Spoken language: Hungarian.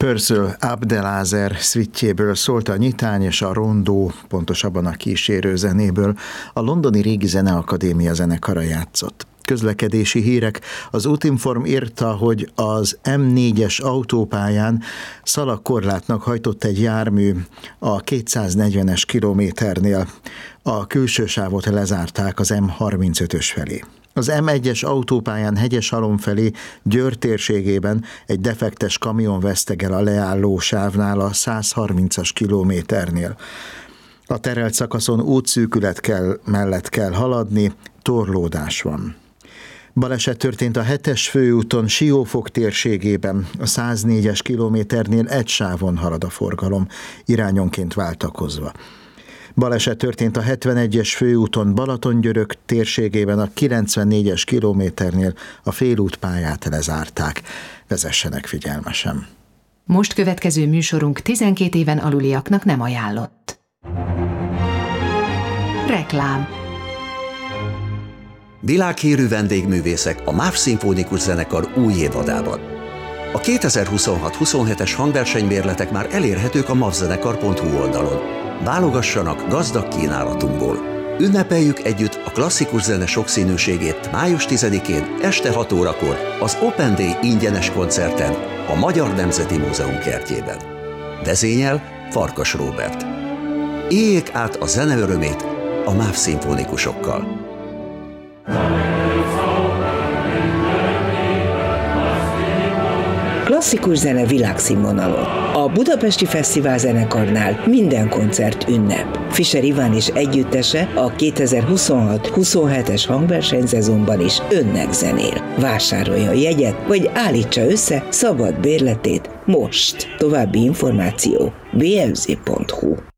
Purcell Abdelazer szvittjéből szólt a nyitány és a rondó, pontosabban a kísérő zenéből a londoni Régi Zeneakadémia zenekara játszott. Közlekedési hírek. Az Útinform írta, hogy az M4-es autópályán szalagkorlátnak hajtott egy jármű a 240-es kilométernél. A külső sávot lezárták az M35-ös felé. Az M1-es autópályán Hegyeshalom felé Győr térségében egy defektes kamion vesztegel a leálló sávnál a 130-as kilométernél. A terelt szakaszon útszűkület mellett kell haladni, torlódás van. Baleset történt a 7-es főúton Siófok térségében, a 104-es kilométernél egy sávon halad a forgalom, irányonként váltakozva. Baleset történt a 71-es főúton Balatongyörök térségében, a 94-es kilométernél a félútpályát lezárták. Vezessenek figyelmesen. Most következő műsorunk 12 éven aluliaknak nem ajánlott. Reklám. Világhírű vendégművészek a MÁV Szimfonikus Zenekar új évadában. A 2026-27-es hangversenymérletek már elérhetők a mavzenekar.hu oldalon. Válogassanak gazdag kínálatunkból. Ünnepeljük együtt a klasszikus zene sokszínűségét május 10-én este 6 órakor az Open Day ingyenes koncerten a Magyar Nemzeti Múzeum kertjében. Vezényel Farkas Róbert. Éljék át a zene örömét a MÁV szimfonikusokkal. Klasszikus zene világszínvonalon. A Budapesti Fesztivál Zenekarnál minden koncert ünnep. Fischer Iván és együttese a 2026-27-es hangversenyszezonban is önnek zenél. Vásárolja a jegyet, vagy állítsa össze szabad bérletét most. További információ bfz.hu.